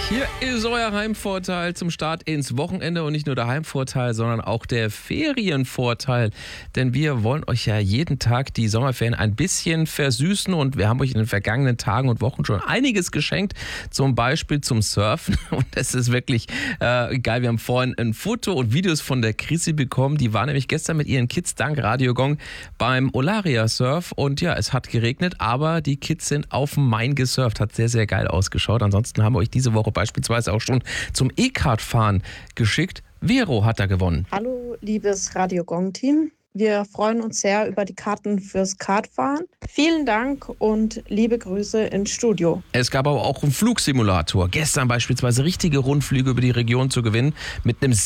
Hier ist euer Heimvorteil zum Start ins Wochenende und nicht nur der Heimvorteil, sondern auch der Ferienvorteil. Denn wir wollen euch ja jeden Tag die Sommerferien ein bisschen versüßen und wir haben euch in den vergangenen Tagen und Wochen schon einiges geschenkt, zum Beispiel zum Surfen. Und das ist wirklich geil. Wir haben vorhin ein Foto und Videos von der Chrissy bekommen. Die war nämlich gestern mit ihren Kids dank Radio Gong beim Olaria Surf und ja, es hat geregnet, aber die Kids sind auf dem Main gesurft. Hat sehr, sehr geil ausgeschaut. Ansonsten haben wir euch diese Woche beispielsweise auch schon zum E-Kart-Fahren geschickt. Vero hat da gewonnen. Hallo, liebes Radio Gong-Team. Wir freuen uns sehr über die Karten fürs Kartfahren. Vielen Dank und liebe Grüße ins Studio. Es gab aber auch einen Flugsimulator. Gestern beispielsweise richtige Rundflüge über die Region zu gewinnen mit einem